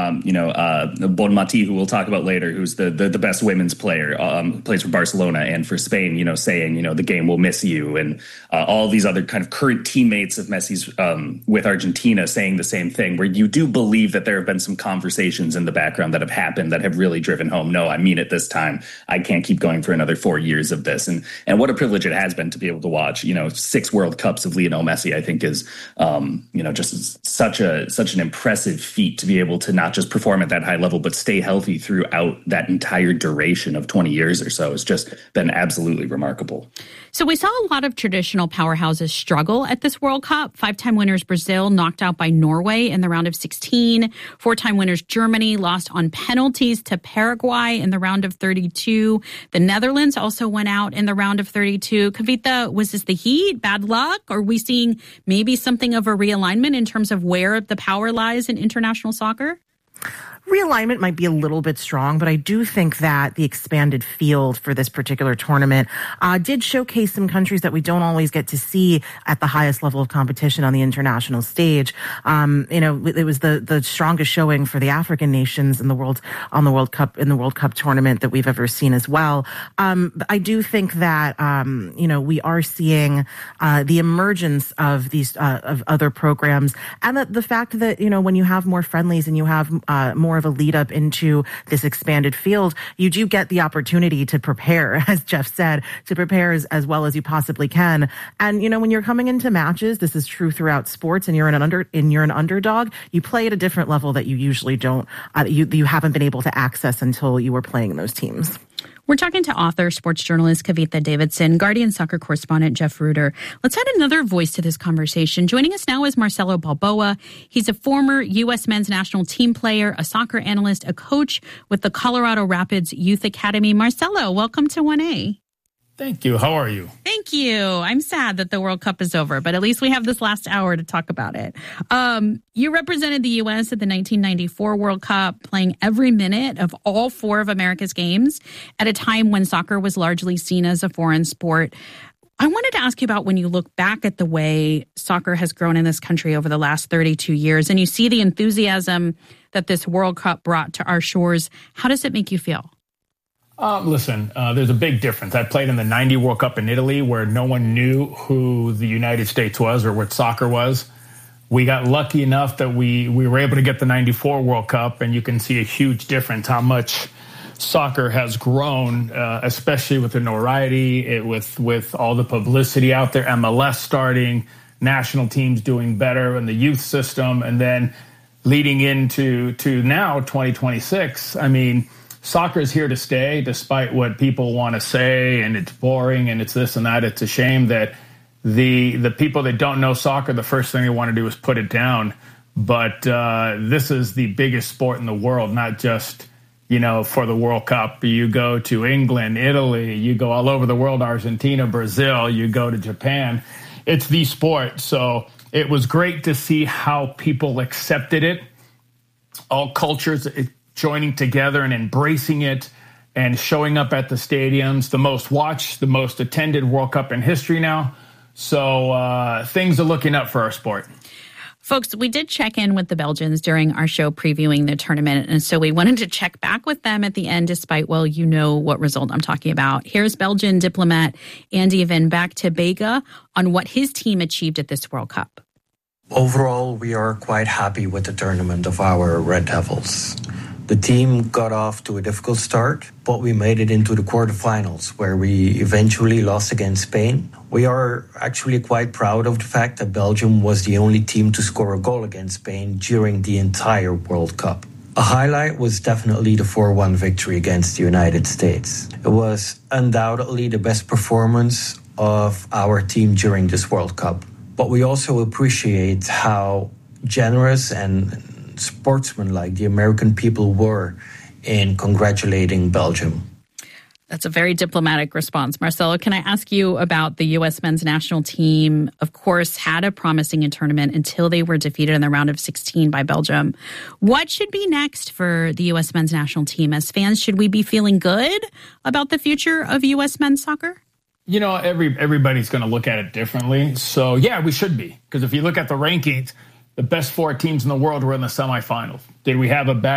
Bonmati, who we'll talk about later, who's the best women's player, plays for Barcelona and for Spain, saying, the game will miss you. And all these other kind of current teammates of Messi's with Argentina saying the same thing, where you do believe that there have been some conversations in the background that have happened that have really driven home, no, I mean it this time. I can't keep going for another 4 years of this. And what a privilege it has been to be able to watch, 6 World Cups of Lionel Messi, I think is, just such an impressive feat to be able to not just perform at that high level, but stay healthy throughout that entire duration of 20 years or so. It's just been absolutely remarkable. So we saw a lot of traditional powerhouses struggle at this World Cup. 5-time winners Brazil knocked out by Norway in the round of 16. 4-time winners Germany lost on penalties to Paraguay in the round of 32. The Netherlands also went out in the round of 32. Kavitha, was this the heat, bad luck? Or are we seeing maybe something of a realignment in terms of where the power lies in international soccer? Realignment might be a little bit strong, but I do think that the expanded field for this particular tournament did showcase some countries that we don't always get to see at the highest level of competition on the international stage. It was the strongest showing for the African nations in the World Cup tournament that we've ever seen as well. I do think that we are seeing the emergence of these of other programs, and the fact that when you have more friendlies and you have more of a lead up into this expanded field, you do get the opportunity to prepare, as Jeff said, to prepare as well as you possibly can. And when you're coming into matches, this is true throughout sports, and you're an underdog, you play at a different level that you usually don't, you haven't been able to access until you were playing those teams. We're talking to author, sports journalist Kavitha Davidson, Guardian soccer correspondent Jeff Ruder. Let's add another voice to this conversation. Joining us now is Marcelo Balboa. He's a former U.S. men's national team player, a soccer analyst, a coach with the Colorado Rapids Youth Academy. Marcelo, welcome to 1A. Thank you. How are you? Thank you. I'm sad that the World Cup is over, but at least we have this last hour to talk about it. You represented the U.S. at the 1994 World Cup, playing every minute of all 4 of America's games at a time when soccer was largely seen as a foreign sport. I wanted to ask you about when you look back at the way soccer has grown in this country over the last 32 years, and you see the enthusiasm that this World Cup brought to our shores. How does it make you feel? Listen, there's a big difference. I played in the 90 World Cup in Italy, where no one knew who the United States was or what soccer was. We got lucky enough that we were able to get the 94 World Cup, and you can see a huge difference how much soccer has grown, especially with the notoriety, with all the publicity out there, MLS starting, national teams doing better in the youth system, and then leading into now 2026. I mean, soccer is here to stay, despite what people want to say, and it's boring, and it's this and that. It's a shame that the people that don't know soccer, the first thing they want to do is put it down. But this is the biggest sport in the world, not just, for the World Cup. You go to England, Italy, you go all over the world, Argentina, Brazil, you go to Japan. It's the sport. So it was great to see how people accepted it, all cultures joining together and embracing it and showing up at the stadiums. The most watched, the most attended World Cup in history now. So things are looking up for our sport. Folks, we did check in with the Belgians during our show previewing the tournament, and so we wanted to check back with them at the end, despite, well, you know what result I'm talking about. Here's Belgian diplomat Andy van Back to Bega on what his team achieved at this World Cup. Overall, we are quite happy with the tournament of our Red Devils. The team got off to a difficult start, but we made it into the quarterfinals, where we eventually lost against Spain. We are actually quite proud of the fact that Belgium was the only team to score a goal against Spain during the entire World Cup. A highlight was definitely the 4-1 victory against the United States. It was undoubtedly the best performance of our team during this World Cup. But we also appreciate how generous and sportsmanlike the American people were in congratulating Belgium. That's a very diplomatic response. Marcelo, can I ask you about the U.S. men's national team? Of course, had a promising tournament until they were defeated in the round of 16 by Belgium. What should be next for the U.S. men's national team? As fans, should we be feeling good about the future of U.S. men's soccer? Everybody's going to look at it differently. So, yeah, we should be. Because if you look at the rankings, the best 4 teams in the world were in the semifinals. Did we have a bad